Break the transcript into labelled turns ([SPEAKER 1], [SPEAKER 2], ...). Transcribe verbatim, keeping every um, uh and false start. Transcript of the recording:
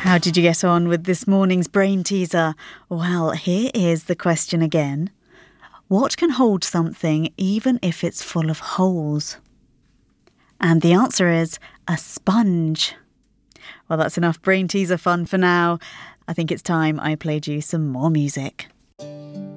[SPEAKER 1] How did you get on with this morning's brain teaser? Well, here is the question again. What can hold something even if it's full of holes? And the answer is a sponge. Well, that's enough brain teaser fun for now. I think it's time I played you some more music.